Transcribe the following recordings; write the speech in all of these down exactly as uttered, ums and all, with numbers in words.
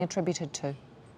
attributed to?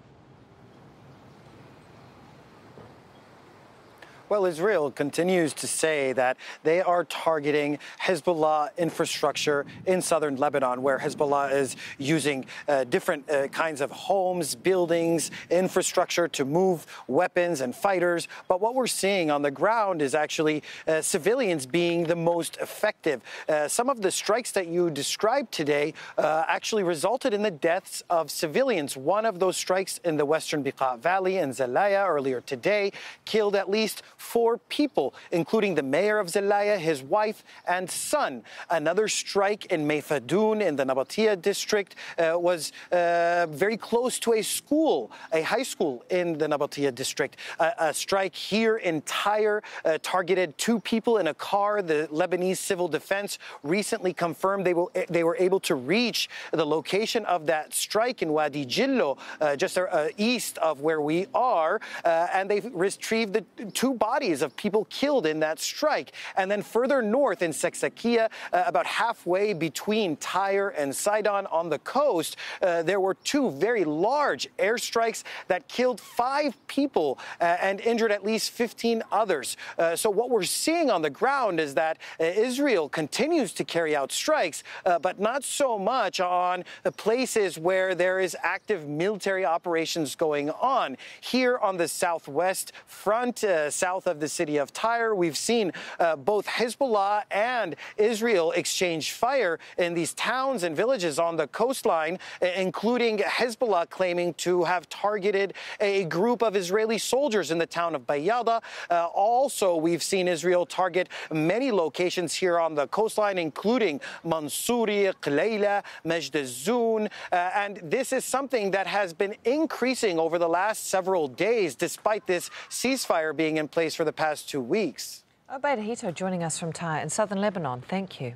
Well, Israel continues to say that they are targeting Hezbollah infrastructure in southern Lebanon, where Hezbollah is using uh, different uh, kinds of homes, buildings, infrastructure to move weapons and fighters. But what we're seeing on the ground is actually uh, civilians being the most effective. Uh, some of the strikes that you described today uh, actually resulted in the deaths of civilians. One of those strikes in the western Beqa Valley in Zelaya earlier today killed at least four people, including the mayor of Zelaya, his wife and son. Another strike in Mayfadoun in the Nabatia district uh, was uh, very close to a school, a high school in the Nabatia district. Uh, a strike here in Tyre uh, targeted two people in a car. The Lebanese Civil Defense recently confirmed they, will, they were able to reach the location of that strike in Wadi Jillo, uh, just uh, east of where we are, uh, and they retrieved the two bodies of people killed in that strike. And then further north in Seksakia, uh, about halfway between Tyre and Sidon on the coast, uh, there were two very large airstrikes that killed five people uh, and injured at least fifteen others. Uh, so what we're seeing on the ground is that uh, Israel continues to carry out strikes, uh, but not so much on the places where there is active military operations going on. Here on the southwest front, uh, south of the city of Tyre, we've seen uh, both Hezbollah and Israel exchange fire in these towns and villages on the coastline, including Hezbollah claiming to have targeted a group of Israeli soldiers in the town of Bayada. Uh, also, we've seen Israel target many locations here on the coastline, including Mansouri, Qlayla, Majd al-Zoun, uh, and this is something that has been increasing over the last several days, despite this ceasefire being in place for the past two weeks. Obaid Hito joining us from Tyre in southern Lebanon. Thank you.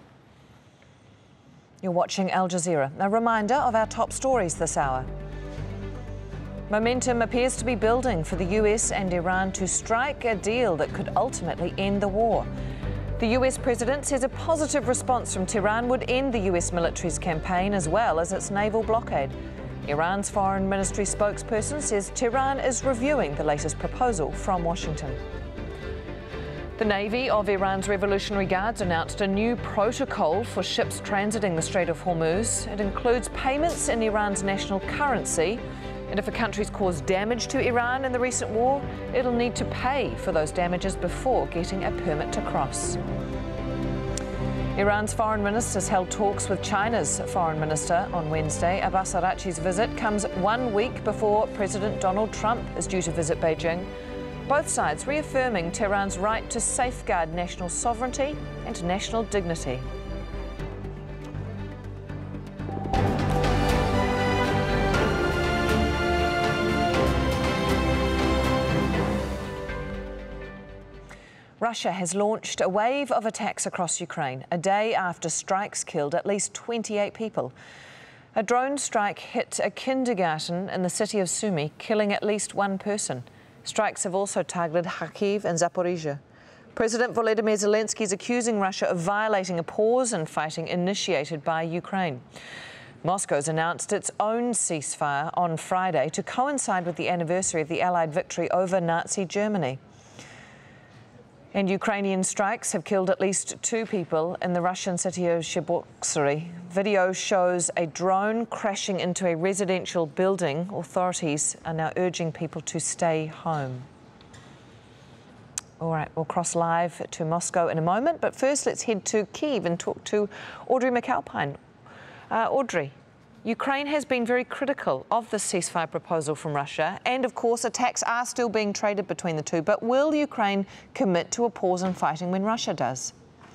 You're watching Al Jazeera. A reminder of our top stories this hour. Momentum appears to be building for the U S and Iran to strike a deal that could ultimately end the war. The U S president says a positive response from Tehran would end the U S military's campaign as well as its naval blockade. Iran's foreign ministry spokesperson says Tehran is reviewing the latest proposal from Washington. The Navy of Iran's Revolutionary Guards announced a new protocol for ships transiting the Strait of Hormuz. It includes payments in Iran's national currency, and if a country's caused damage to Iran in the recent war, it'll need to pay for those damages before getting a permit to cross. Iran's foreign ministers held talks with China's foreign minister on Wednesday. Abbas Araghchi's visit comes one week before President Donald Trump is due to visit Beijing. Both sides reaffirming Tehran's right to safeguard national sovereignty and national dignity. Russia has launched a wave of attacks across Ukraine, a day after strikes killed at least twenty-eight people. A drone strike hit a kindergarten in the city of Sumy, killing at least one person. Strikes have also targeted Kharkiv and Zaporizhia. President Volodymyr Zelensky is accusing Russia of violating a pause in fighting initiated by Ukraine. Moscow's announced its own ceasefire on Friday to coincide with the anniversary of the Allied victory over Nazi Germany. And Ukrainian strikes have killed at least two people in the Russian city of Cheboksary. Video shows a drone crashing into a residential building. Authorities are now urging people to stay home. All right, we'll cross live to Moscow in a moment, but first let's head to Kyiv and talk to Audrey McAlpine. Uh, Audrey, Ukraine has been very critical of the ceasefire proposal from Russia, and of course attacks are still being traded between the two. But will Ukraine commit to a pause in fighting when Russia does?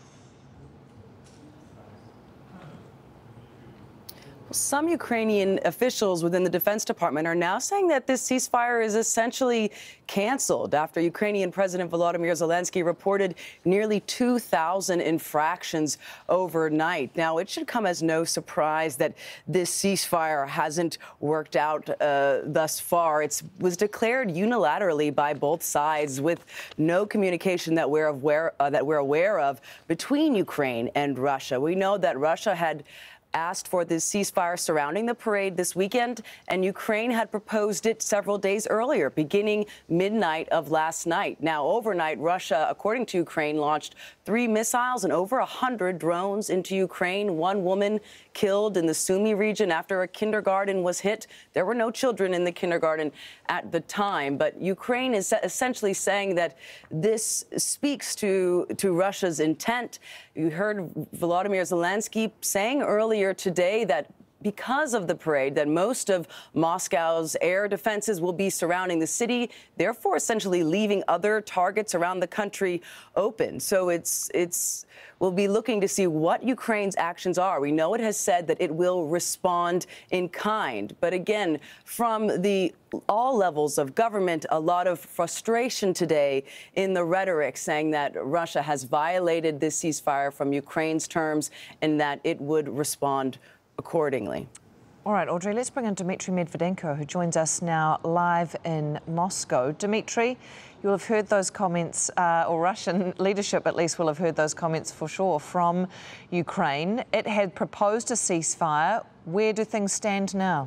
Some Ukrainian officials within the Defense Department are now saying that this ceasefire is essentially canceled after Ukrainian President Volodymyr Zelensky reported nearly two thousand infractions overnight. Now, it should come as no surprise that this ceasefire hasn't worked out uh, thus far. It was declared unilaterally by both sides with no communication that we're aware, uh, that we're aware of between Ukraine and Russia. We know that Russia had asked for this ceasefire surrounding the parade this weekend, and Ukraine had proposed it several days earlier, beginning midnight of last night. Now, overnight, Russia, according to Ukraine, launched three missiles and over one hundred drones into Ukraine. One woman killed in the Sumy region after a kindergarten was hit. There were no children in the kindergarten at the time, but Ukraine is essentially saying that this speaks to, to Russia's intent. You heard Volodymyr Zelensky saying earlier today that because of the parade, that most of Moscow's air defenses will be surrounding the city, therefore essentially leaving other targets around the country open. So it's it's we'll be looking to see what Ukraine's actions are. We know it has said that it will respond in kind. But again, from the all levels of government, a lot of frustration today in the rhetoric saying that Russia has violated this ceasefire from Ukraine's terms and that it would respond accordingly. All right, Audrey, let's bring in Dmitry Medvedenko, who joins us now live in Moscow. Dmitry, you'll have heard those comments, uh, or Russian leadership at least will have heard those comments for sure from Ukraine. It had proposed a ceasefire. Where do things stand now?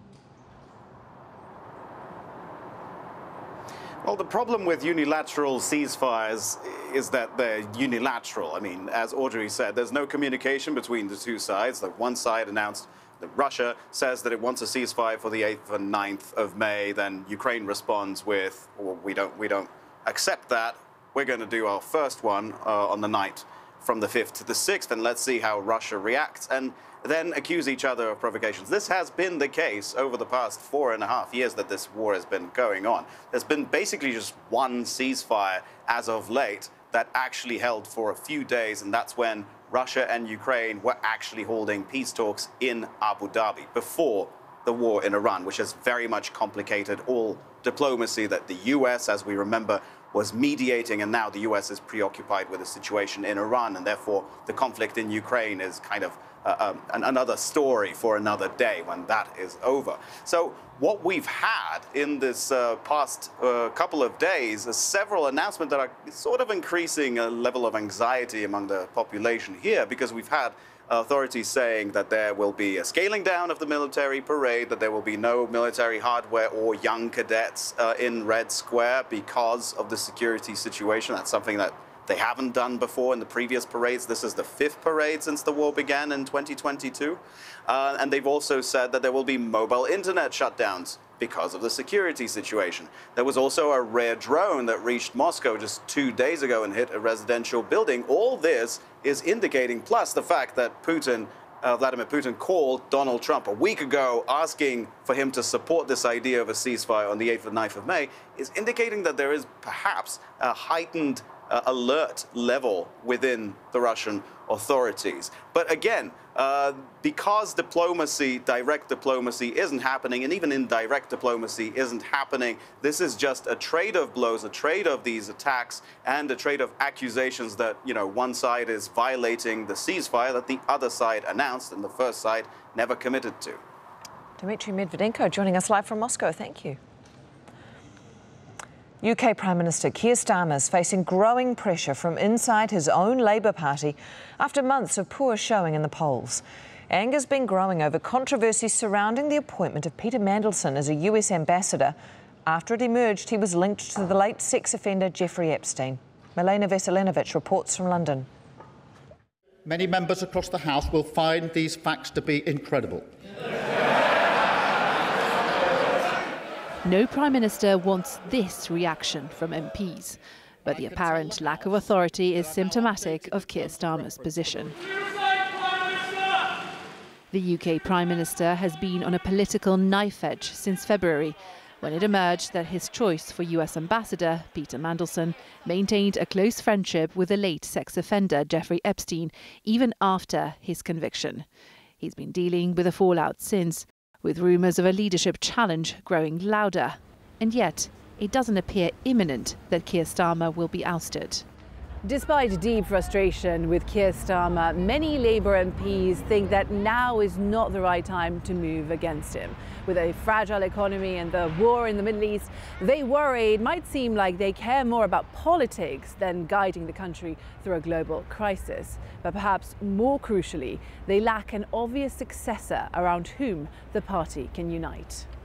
Well, the problem with unilateral ceasefires is that they're unilateral. I mean, as Audrey said, there's no communication between the two sides. Like one side announced that Russia says that it wants a ceasefire for the eighth and ninth of May. Then Ukraine responds with, well, we don't, we don't accept that. We're going to do our first one uh, on the night from the fifth to the sixth, and let's see how Russia reacts, and then accuse each other of provocations. This has been the case over the past four and a half years that this war has been going on. There's been basically just one ceasefire as of late that actually held for a few days, and that's when Russia and Ukraine were actually holding peace talks in Abu Dhabi before the war in Iran, which has very much complicated all diplomacy that the U S, as we remember, was mediating, and now the U S is preoccupied with the situation in Iran, and therefore the conflict in Ukraine is kind of uh, um, another story for another day when that is over. So what we've had in this uh, past uh, couple of days is several announcements that are sort of increasing a level of anxiety among the population here, because we've had authorities saying that there will be a scaling down of the military parade, that there will be no military hardware or young cadets uh, in Red Square because of the security situation. That's something that they haven't done before in the previous parades. This is the fifth parade since the war began in twenty twenty-two. Uh, and they've also said that there will be mobile internet shutdowns because of the security situation. There was also a rare drone that reached Moscow just two days ago and hit a residential building. All this is indicating, plus the fact that Putin, uh, Vladimir Putin called Donald Trump a week ago asking for him to support this idea of a ceasefire on the eighth and ninth of May, is indicating that there is perhaps a heightened uh, alert level within the Russian authorities. But again, uh, because diplomacy, direct diplomacy isn't happening, and even indirect diplomacy isn't happening, this is just a trade of blows, a trade of these attacks, and a trade of accusations that, you know, one side is violating the ceasefire that the other side announced and the first side never committed to. Dmitry Medvedenko joining us live from Moscow. Thank you. U K Prime Minister Keir Starmer is facing growing pressure from inside his own Labour Party after months of poor showing in the polls. Anger's been growing over controversy surrounding the appointment of Peter Mandelson as a U S ambassador after it emerged he was linked to the late sex offender Jeffrey Epstein. Milena Veselinovic reports from London. Many members across the House will find these facts to be incredible. No Prime Minister wants this reaction from M Ps, but the apparent lack of authority is symptomatic of Keir Starmer's position. The U K Prime Minister has been on a political knife edge since February, when it emerged that his choice for U S Ambassador, Peter Mandelson, maintained a close friendship with the late sex offender Jeffrey Epstein, even after his conviction. He's been dealing with the fallout since, with rumours of a leadership challenge growing louder. And yet, it doesn't appear imminent that Keir Starmer will be ousted. Despite deep frustration with Keir Starmer, many Labour M Ps think that now is not the right time to move against him. With a fragile economy and the war in the Middle East, they worry it might seem like they care more about politics than guiding the country through a global crisis. But perhaps more crucially, they lack an obvious successor around whom the party can unite.